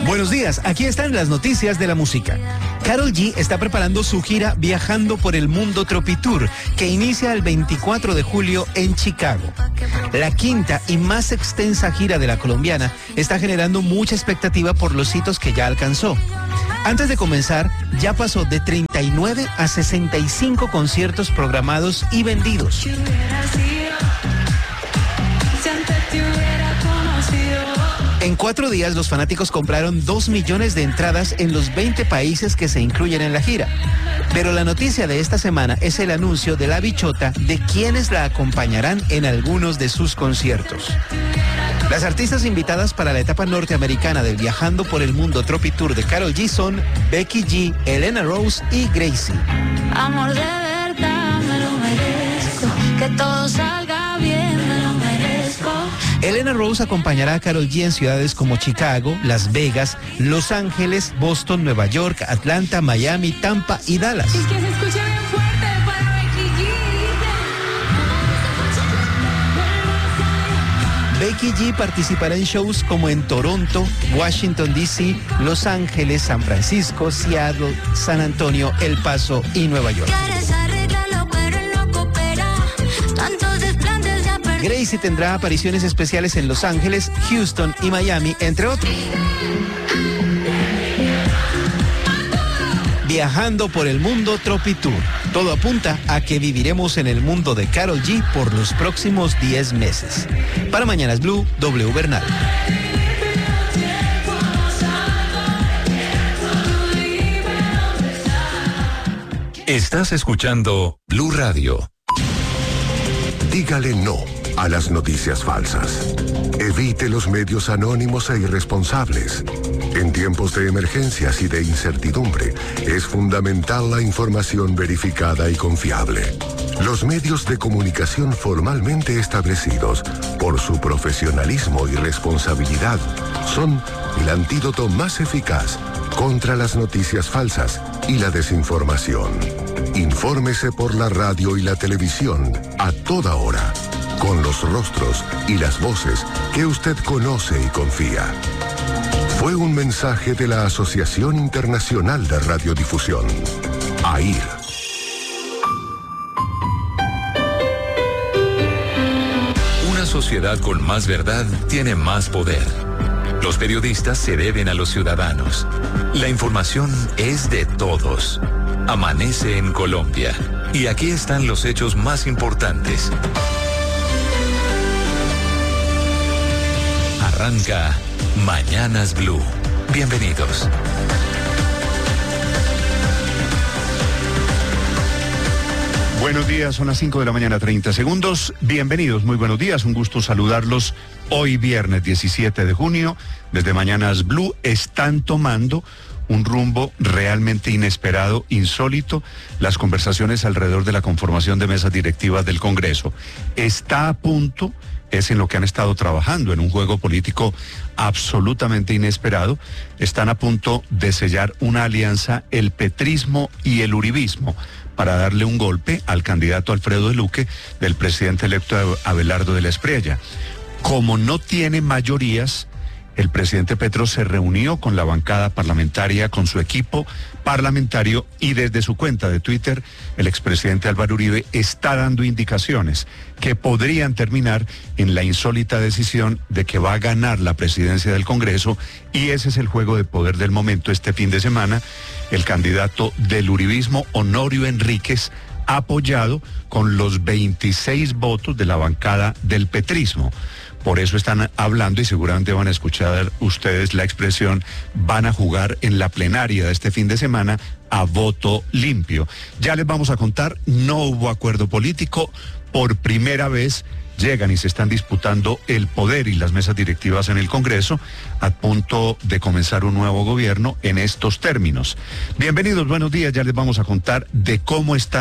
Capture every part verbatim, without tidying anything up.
Buenos días, aquí están las noticias de la música. Karol G está preparando su gira Viajando por el Mundo Tropitour, que inicia el veinticuatro de julio en Chicago. La quinta y más extensa gira de la colombiana está generando mucha expectativa por los hitos que ya alcanzó. Antes de comenzar, ya pasó de treinta y nueve a sesenta y cinco conciertos programados y vendidos. En cuatro días, los fanáticos compraron dos millones de entradas en los veinte países que se incluyen en la gira. Pero la noticia de esta semana es el anuncio de La Bichota de quienes la acompañarán en algunos de sus conciertos. Las artistas invitadas para la etapa norteamericana del Viajando por el Mundo Tropitour de Karol G son Becky G, Elena Rose y Gracie. Amor de verdad, me lo merezco, que todo salga bien, me lo merezco. Elena Rose acompañará a Karol G en ciudades como Chicago, Las Vegas, Los Ángeles, Boston, Nueva York, Atlanta, Miami, Tampa y Dallas. Y que se escuche bien fuerte para Becky G. Becky G participará en shows como en Toronto, Washington D C, Los Ángeles, San Francisco, Seattle, San Antonio, El Paso y Nueva York. Gracie tendrá apariciones especiales en Los Ángeles, Houston y Miami, entre otros. Viajando por el Mundo Tropitour. Todo apunta a que viviremos en el mundo de Karol G por los próximos diez meses. Para Mañanas Blue, W Bernal. Estás escuchando Blue Radio. Dígale no a las noticias falsas. Evite los medios anónimos e irresponsables. En tiempos de emergencias y de incertidumbre, es fundamental la información verificada y confiable. Los medios de comunicación formalmente establecidos, por su profesionalismo y responsabilidad, son el antídoto más eficaz contra las noticias falsas y la desinformación. Infórmese por la radio y la televisión a toda hora, con los rostros y las voces que usted conoce y confía. Fue un mensaje de la Asociación Internacional de Radiodifusión, A I R. Una sociedad con más verdad tiene más poder. Los periodistas se deben a los ciudadanos. La información es de todos. Amanece en Colombia. Y aquí están los hechos más importantes. Arranca Mañanas Blue. Bienvenidos. Buenos días, son las cinco de la mañana, treinta segundos. Bienvenidos, muy buenos días, un gusto saludarlos. Hoy viernes diecisiete de junio, desde Mañanas Blue, están tomando un rumbo realmente inesperado, insólito, las conversaciones alrededor de la conformación de mesas directivas del Congreso. Está a punto, es en lo que han estado trabajando, en un juego político absolutamente inesperado, están a punto de sellar una alianza, el petrismo y el uribismo, para darle un golpe al candidato Alfredo Duque del presidente electo Abelardo de la Espriella. Como no tiene mayorías, el presidente Petro se reunió con la bancada parlamentaria, con su equipo parlamentario, y desde su cuenta de Twitter, el expresidente Álvaro Uribe está dando indicaciones que podrían terminar en la insólita decisión de que va a ganar la presidencia del Congreso, y ese es el juego de poder del momento. Este fin de semana, el candidato del uribismo, Honorio Enríquez, apoyado con los veintiséis votos de la bancada del petrismo. Por eso están hablando, y seguramente van a escuchar ustedes la expresión, van a jugar en la plenaria de este fin de semana a voto limpio. Ya les vamos a contar, no hubo acuerdo político. Por primera vez llegan y se están disputando el poder y las mesas directivas en el Congreso, a punto de comenzar un nuevo gobierno en estos términos. Bienvenidos, buenos días, ya les vamos a contar de cómo está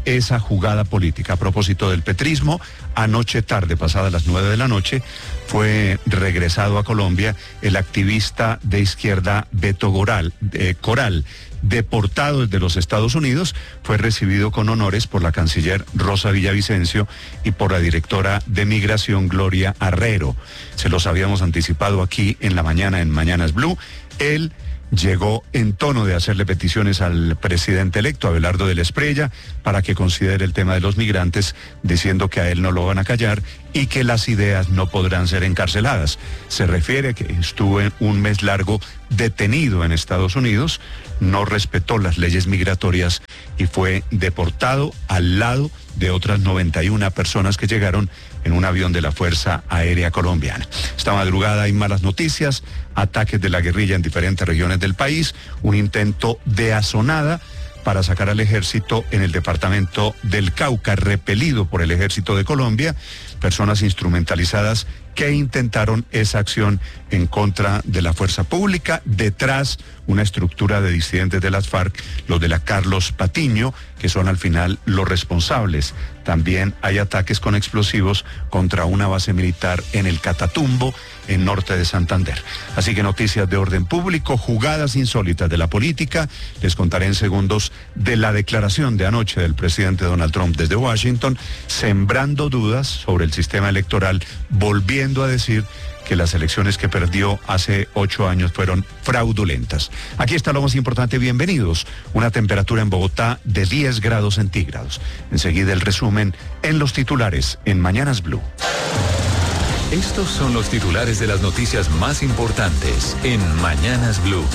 esa jugada política. A propósito del petrismo, anoche tarde, pasadas las nueve de la noche, fue regresado a Colombia el activista de izquierda Beto Goral, eh, Coral, deportado desde los Estados Unidos, fue recibido con honores por la canciller Rosa Villavicencio y por la directora de Migración Gloria Arrero. Se los habíamos anticipado aquí en la mañana, en Mañanas Blue. Él llegó en tono de hacerle peticiones al presidente electo, Abelardo de la Espriella, para que considere el tema de los migrantes, diciendo que a él no lo van a callar y que las ideas no podrán ser encarceladas. Se refiere a que estuvo un mes largo detenido en Estados Unidos, no respetó las leyes migratorias y fue deportado al lado de otras noventa y una personas que llegaron en un avión de la Fuerza Aérea Colombiana. Esta madrugada hay malas noticias, ataques de la guerrilla en diferentes regiones del país, un intento de azonada para sacar al ejército en el departamento del Cauca, repelido por el ejército de Colombia, personas instrumentalizadas que intentaron esa acción en contra de la fuerza pública, detrás una estructura de disidentes de las FARC, los de la Carlos Patiño, que son al final los responsables. También hay ataques con explosivos contra una base militar en el Catatumbo, en norte de Santander. Así que noticias de orden público, jugadas insólitas de la política. Les contaré en segundos de la declaración de anoche del presidente Donald Trump desde Washington, sembrando dudas sobre el sistema electoral, volviendo a decir que las elecciones que perdió hace ocho años fueron fraudulentas. Aquí está lo más importante, bienvenidos. Una temperatura en Bogotá de diez grados centígrados. Enseguida el resumen en los titulares en Mañanas Blue. Estos son los titulares de las noticias más importantes en Mañanas Blue.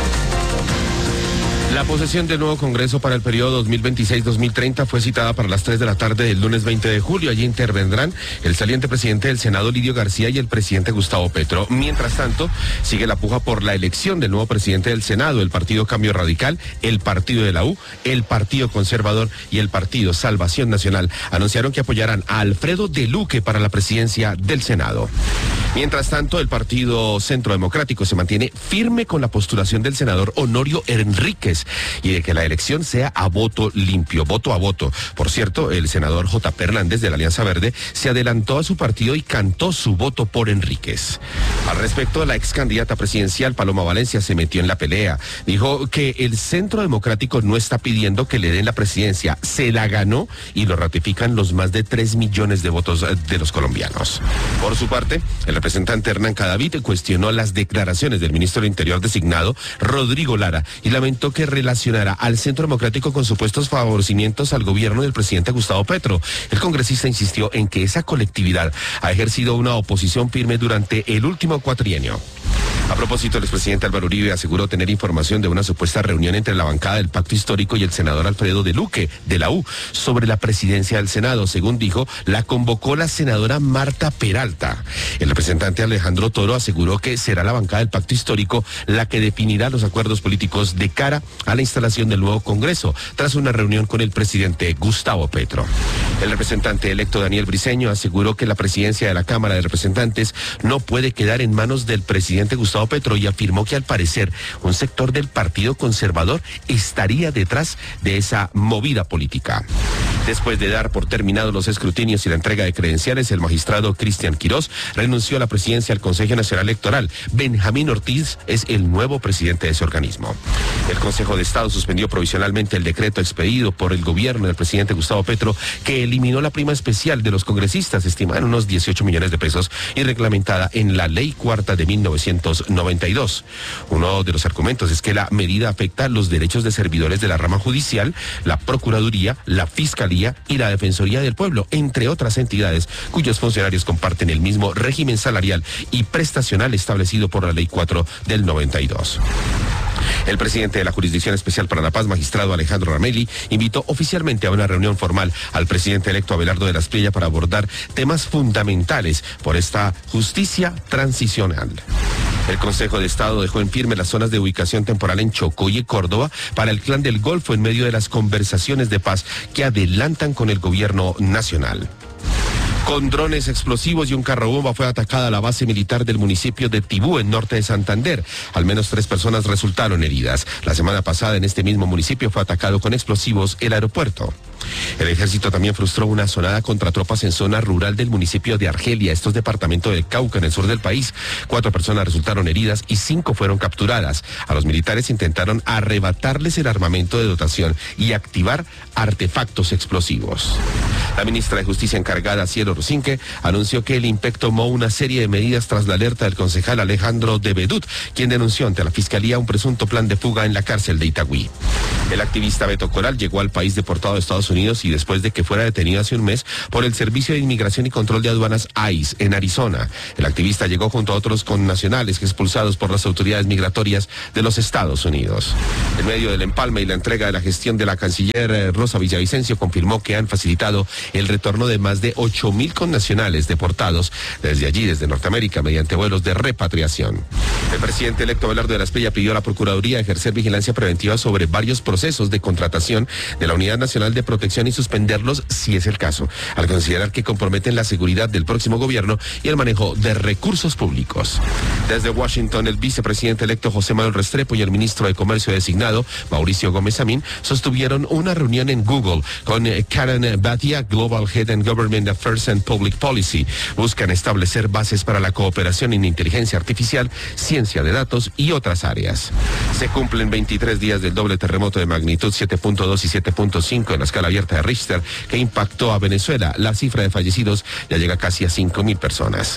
La posesión del nuevo Congreso para el periodo dos mil veintiséis dos mil treinta fue citada para las tres de la tarde del lunes veinte de julio. Allí intervendrán el saliente presidente del Senado, Lidio García, y el presidente Gustavo Petro. Mientras tanto, sigue la puja por la elección del nuevo presidente del Senado. El Partido Cambio Radical, el Partido de la U, el Partido Conservador y el Partido Salvación Nacional anunciaron que apoyarán a Alfredo de Luque para la presidencia del Senado. Mientras tanto, el Partido Centro Democrático se mantiene firme con la postulación del senador Honorio Enríquez y de que la elección sea a voto limpio, voto a voto. Por cierto, el senador J P Hernández de la Alianza Verde se adelantó a su partido y cantó su voto por Enríquez. Al respecto, la ex candidata presidencial Paloma Valencia se metió en la pelea. Dijo que el Centro Democrático no está pidiendo que le den la presidencia, se la ganó y lo ratifican los más de tres millones de votos de los colombianos. Por su parte, el representante Hernán Cadavid cuestionó las declaraciones del ministro del Interior designado, Rodrigo Lara, y lamentó que relacionara al Centro Democrático con supuestos favorecimientos al gobierno del presidente Gustavo Petro. El congresista insistió en que esa colectividad ha ejercido una oposición firme durante el último cuatrienio. A propósito, el expresidente Álvaro Uribe aseguró tener información de una supuesta reunión entre la bancada del Pacto Histórico y el senador Alfredo de Luque, de la U, sobre la presidencia del Senado. Según dijo, la convocó la senadora Marta Peralta. El representante Alejandro Toro aseguró que será la bancada del Pacto Histórico la que definirá los acuerdos políticos de cara a la instalación del nuevo Congreso, tras una reunión con el presidente Gustavo Petro. El representante electo Daniel Briceño aseguró que la presidencia de la Cámara de Representantes no puede quedar en manos del presidente Gustavo Petro y afirmó que al parecer un sector del Partido Conservador estaría detrás de esa movida política. Después de dar por terminados los escrutinios y la entrega de credenciales, el magistrado Cristian Quirós renunció a la presidencia del Consejo Nacional Electoral. Benjamín Ortiz es el nuevo presidente de ese organismo. El Consejo de Estado suspendió provisionalmente el decreto expedido por el gobierno del presidente Gustavo Petro que eliminó la prima especial de los congresistas, estimada en unos dieciocho millones de pesos y reglamentada en la Ley Cuarta de mil novecientos noventa y dos. Uno de los argumentos es que la medida afecta los derechos de servidores de la rama judicial, la Procuraduría, la Fiscalía y la Defensoría del Pueblo, entre otras entidades cuyos funcionarios comparten el mismo régimen salarial y prestacional establecido por la Ley cuatro del noventa y dos. El presidente de la Jurisdicción Especial para la Paz, magistrado Alejandro Ramelli, invitó oficialmente a una reunión formal al presidente electo Abelardo de la Espriella para abordar temas fundamentales por esta justicia transicional. El Consejo de Estado dejó en firme las zonas de ubicación temporal en Chocó y Córdoba para el Clan del Golfo en medio de las conversaciones de paz que adelantan con el gobierno nacional. Con drones explosivos y un carro bomba fue atacada la base militar del municipio de Tibú, en norte de Santander. Al menos tres personas resultaron heridas. La semana pasada en este mismo municipio fue atacado con explosivos el aeropuerto. El ejército también frustró una sonada contra tropas en zona rural del municipio de Argelia, esto es departamento del Cauca, en el sur del país. Cuatro personas resultaron heridas y cinco fueron capturadas. A los militares intentaron arrebatarles el armamento de dotación y activar artefactos explosivos. La ministra de Justicia encargada, Cielo Rusinque, anunció que el I N P E C tomó una serie de medidas tras la alerta del concejal Alejandro de Bedut, quien denunció ante la Fiscalía un presunto plan de fuga en la cárcel de Itagüí. El activista Beto Coral llegó al país deportado de Estados Unidos y después de que fuera detenido hace un mes por el Servicio de Inmigración y Control de Aduanas I C E en Arizona. El activista llegó junto a otros connacionales expulsados por las autoridades migratorias de los Estados Unidos. En medio del empalme y la entrega de la gestión de la canciller Rosa Villavicencio confirmó que han facilitado el retorno de más de ocho mil connacionales deportados desde allí, desde Norteamérica, mediante vuelos de repatriación. El presidente electo Abelardo de la Espriella pidió a la Procuraduría ejercer vigilancia preventiva sobre varios procesos de contratación de la Unidad Nacional de Protección y suspenderlos si es el caso, al considerar que comprometen la seguridad del próximo gobierno y el manejo de recursos públicos. Desde Washington, el vicepresidente electo José Manuel Restrepo y el ministro de Comercio designado, Mauricio Gómez Amín, sostuvieron una reunión en Google con Karen Batia, Global Head and Government Affairs and Public Policy. Buscan establecer bases para la cooperación en inteligencia artificial, ciencia de datos y otras áreas. Se cumplen veintitrés días del doble terremoto de magnitud siete punto dos y siete punto cinco en la escala abierta de Richter que impactó a Venezuela. La cifra de fallecidos ya llega casi a cinco mil personas.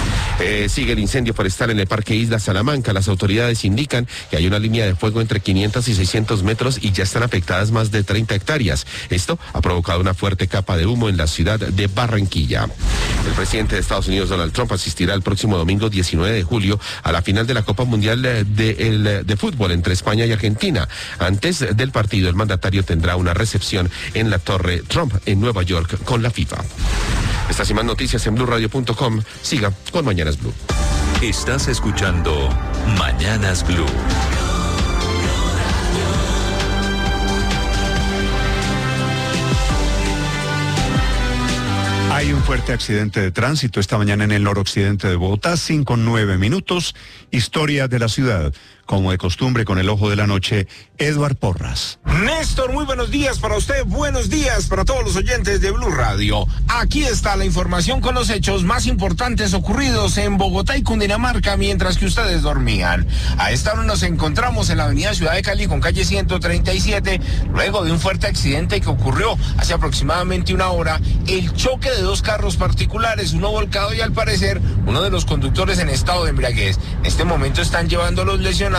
Eh, sigue el incendio forestal en el Parque Isla Salamanca. Las autoridades indican que hay una línea de fuego entre quinientos y seiscientos metros y ya están afectadas más de treinta hectáreas. Esto ha provocado una fuerte capa de humo en la ciudad de Barranquilla. El presidente de Estados Unidos, Donald Trump, asistirá el próximo domingo diecinueve de julio a la final de la Copa Mundial de, de, de Fútbol entre España y Argentina. Antes del partido, el mandatario tendrá una recepción en la Torre Trump en Nueva York con la FIFA. Estas y más noticias en blue radio punto com. Siga con Mañanas Blue. Estás escuchando Mañanas Blue. Hay un fuerte accidente de tránsito esta mañana en el noroccidente de Bogotá, cinco nueve minutos, historia de la ciudad. Como de costumbre, con el ojo de la noche, Eduard Porras. Néstor, muy buenos días para usted, buenos días para todos los oyentes de Blue Radio. Aquí está la información con los hechos más importantes ocurridos en Bogotá y Cundinamarca mientras que ustedes dormían. A esta hora nos encontramos en la avenida Ciudad de Cali con calle ciento treinta y siete, luego de un fuerte accidente que ocurrió hace aproximadamente una hora, el choque de dos carros particulares, uno volcado y al parecer uno de los conductores en estado de embriaguez. En este momento están llevando a los lesionados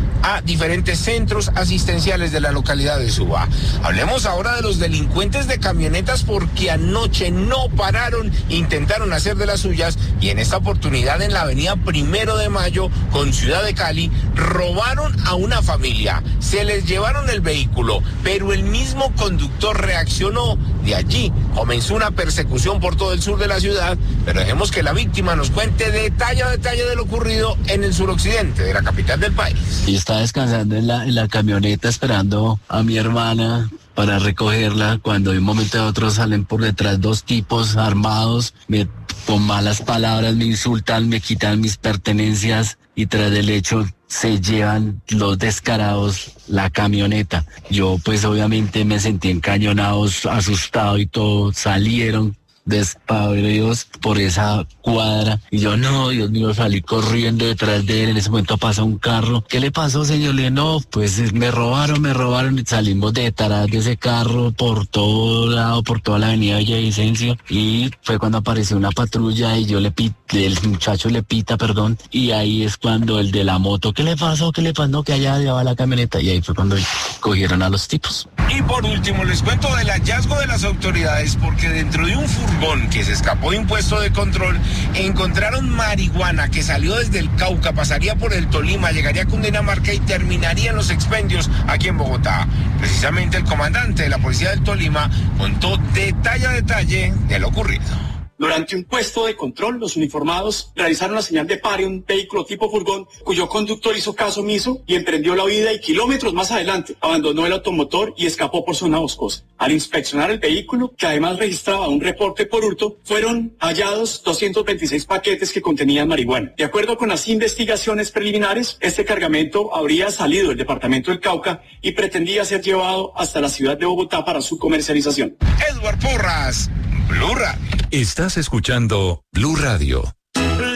a diferentes centros asistenciales de la localidad de Suba. Hablemos ahora de los delincuentes de camionetas porque anoche no pararon, intentaron hacer de las suyas y en esta oportunidad en la avenida Primero de Mayo con Ciudad de Cali robaron a una familia, se les llevaron el vehículo, pero el mismo conductor reaccionó. De allí comenzó una persecución por todo el sur de la ciudad, pero dejemos que la víctima nos cuente detalle a detalle de lo ocurrido en el suroccidente de la capital del país. Yo estaba descansando en la, en la camioneta esperando a mi hermana para recogerla cuando de un momento a otro salen por detrás dos tipos armados, me, con malas palabras me insultan, me quitan mis pertenencias y tras del hecho se llevan los descarados la camioneta. Yo pues obviamente me sentí encañonado, asustado y todo, salieron despavoridos por esa cuadra y yo no, Dios mío, salí corriendo detrás de él. En ese momento pasa un carro. ¿Qué le pasó, señor? Le no, pues me robaron, me robaron y salimos detrás de ese carro por todo lado, por toda la avenida Villavicencio y fue cuando apareció una patrulla y yo le pité, el muchacho le pita, perdón, y ahí es cuando el de la moto, ¿qué le pasó? ¿Qué le pasó? No, que allá llevaba la camioneta y ahí fue cuando cogieron a los tipos. Y por último les cuento del hallazgo de las autoridades porque dentro de un furgón que se escapó de un puesto de control encontraron marihuana que salió desde el Cauca, pasaría por el Tolima, llegaría a Cundinamarca y terminaría en los expendios aquí en Bogotá. Precisamente el comandante de la policía del Tolima contó detalle a detalle de lo ocurrido. Durante un puesto de control, los uniformados realizaron la señal de pare a un vehículo tipo furgón, cuyo conductor hizo caso omiso y emprendió la huida, y kilómetros más adelante abandonó el automotor y escapó por zona boscosa. Al inspeccionar el vehículo, que además registraba un reporte por hurto, fueron hallados doscientos veintiséis paquetes que contenían marihuana. De acuerdo con las investigaciones preliminares, este cargamento habría salido del departamento del Cauca y pretendía ser llevado hasta la ciudad de Bogotá para su comercialización. Edward Porras, Blue Radio. Estás escuchando Blue Radio.